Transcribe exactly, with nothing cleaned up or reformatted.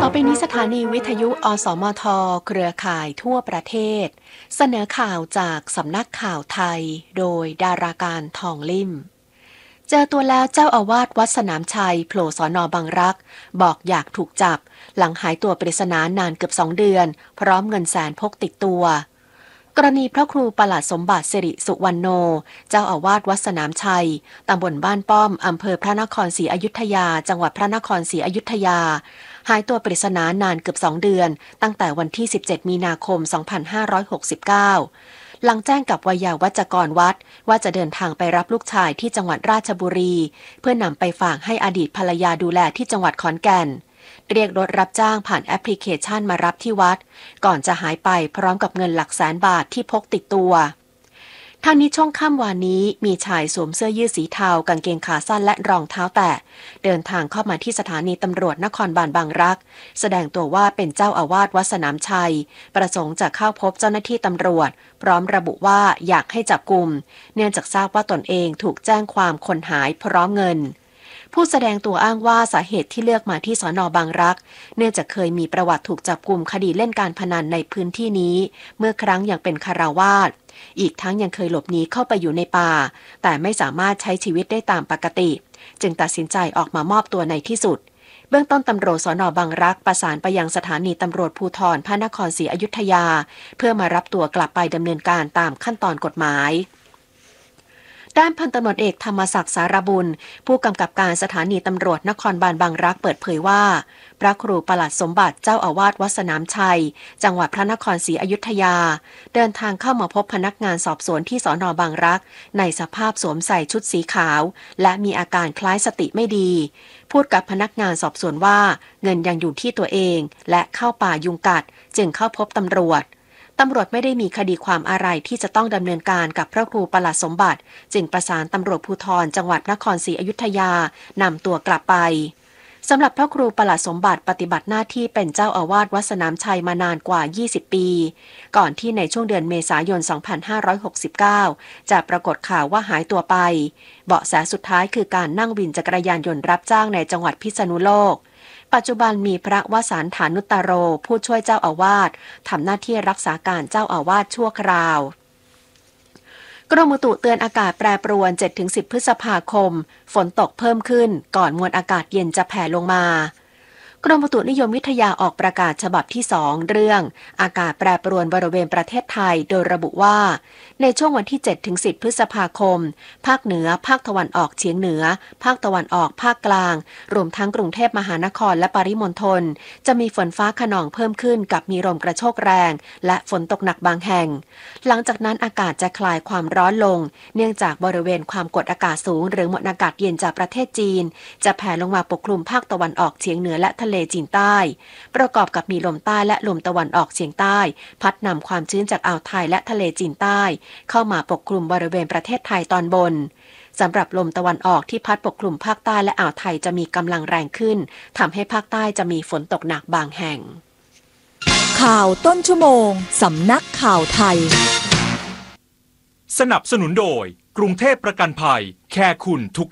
อไปนี้สถานีวิทยุอสมทเครือข่ายทั่วประเทศเสนอข่าวจากสำนักข่าวไทยโดยดาราการทองลิ่มเจอตัวแล้วเจ้าอาวาสวัดสนามชัยโผล่สน.บางรักบอกอยากถูกจับหลังหายตัวปริศนานานเกือบสองเดือนพร้อมเงินแสนพกติดตัวกรณีพระครูประหลัดสมบัติสิริสุวรรณโนเจ้าอาวาสวัดสนามชัยตำบลบ้านป้อมอำเภอพระนครศรีอยุธยาจังหวัดพระนครศรีอยุธยาหายตัวปริศนานานเกือบสองเดือนตั้งแต่วันที่สิบเจ็ดมีนาคมสองพันห้าร้อยหกสิบเก้าหลังแจ้งกับวัยวัจกรวัดว่าจะเดินทางไปรับลูกชายที่จังหวัดราชบุรีเพื่อนำไปฝากให้อดีตภรรยาดูแลที่จังหวัดขอนแก่นเรียกรถรับจ้างผ่านแอปพลิเคชันมารับที่วัดก่อนจะหายไปพร้อมกับเงินหลักแสนบาทที่พกติดตัวทางนี้ช่วงค่ำวานนี้มีชายสวมเสื้อยืดสีเทากางเกงขาสั้นและรองเท้าแตะเดินทางเข้ามาที่สถานีตำรวจนครบาลบางรักแสดงตัวว่าเป็นเจ้าอาวาสวัดสนามชัยประสงค์จะเข้าพบเจ้าหน้าที่ตำรวจพร้อมระบุว่าอยากให้จับกุมเนื่องจากทราบว่าตนเองถูกแจ้งความคนหายพร้อมเงินผู้แสดงตัวอ้างว่าสาเหตุที่เลือกมาที่สน.บางรักเนื่องจากเคยมีประวัติถูกจับกุมคดีเล่นการพนันในพื้นที่นี้เมื่อครั้งยังเป็นคฤหัสถ์อีกทั้งยังเคยหลบหนีเข้าไปอยู่ในป่าแต่ไม่สามารถใช้ชีวิตได้ตามปกติจึงตัดสินใจออกมามอบตัวในที่สุดเบื้องต้นตำรวจสน.บางรักประสานไปยังสถานีตำรวจภูธรพระนครศรีอยุธยาเพื่อมารับตัวกลับไปดำเนินการตามขั้นตอนกฎหมายด้านพันตำรวจเอกธรรมศักดิ์สารบุญผู้กำกับการสถานีตำรวจนครบาลบางรักเปิดเผยว่าพระครูประหลัดสมบัติเจ้าอาวาสวัดสนามชัยจังหวัดพระนครศรีอยุธยาเดินทางเข้ามาพบพนักงานสอบสวนที่สน.บางรักในสภาพสวมใส่ชุดสีขาวและมีอาการคล้ายสติไม่ดีพูดกับพนักงานสอบสวนว่าเงินยังอยู่ที่ตัวเองและเข้าป่ายุงกัดจึงเข้าพบตำรวจตำรวจไม่ได้มีคดีความอะไรที่จะต้องดำเนินการกับพระครูประหลัดสมบัติจึงประสานตำรวจภูธรจังหวัดนครศรีอยุธยานำตัวกลับไปสำหรับพระครูประหลัดสมบัติปฏิบัติหน้าที่เป็นเจ้าอาวาสวัดสนามชัยมานานกว่ายี่สิบปีก่อนที่ในช่วงเดือนเมษายนสองพันห้าร้อยหกสิบเก้าจะปรากฏข่าวว่าหายตัวไปเบาะแสสุดท้ายคือการนั่งวินจักรยานยนต์รับจ้างในจังหวัดพิษณุโลกปัจจุบันมีพระวสานฐานุตตโรผู้ช่วยเจ้าอาวาสทำหน้าที่รักษาการเจ้าอาวาสชั่วคราวกรมอุตุเตือนอากาศแปรปรวน เจ็ดถึงสิบ พฤษภาคมฝนตกเพิ่มขึ้นก่อนมวลอากาศเย็นจะแผ่ลงมากรมอุตุนิยมวิทยาออกประกาศฉบับที่สองเรื่องอากาศแปรปรวนบริเวณประเทศไทยโดยระบุว่าในช่วงวันที่ เจ็ดถึงสิบ พฤษภาคมภาคเหนือภาคตะวันออกเฉียงเหนือภาคตะวันออกภาคกลางรวมทั้งกรุงเทพมหานครและปริมณฑลจะมีฝนฟ้าคะนองเพิ่มขึ้นกับมีลมกระโชกแรงและฝนตกหนักบางแห่งหลังจากนั้นอากาศจะคลายความร้อนลงเนื่องจากบริเวณความกดอากาศสูงหรือมวลอากาศเย็นจากประเทศจีนจะแผ่ลงมาปกคลุมภาคตะวันออกเฉียงเหนือและทะเลจีนใต้ประกอบกับมีลมใต้และลมตะวันออกเฉียงใต้พัดนำความชื้นจากอ่าวไทยและทะเลจีนใต้เข้ามาปกคลุมบริเวณประเทศไทยตอนบนสำหรับลมตะวันออกที่พัดปกคลุมภาคใต้และอ่าวไทยจะมีกำลังแรงขึ้นทำให้ภาคใต้จะมีฝนตกหนักบางแห่งข่าวต้นชั่วโมงสำนักข่าวไทยสนับสนุนโดยกรุงเทพประกันภัยแค่คุณทุก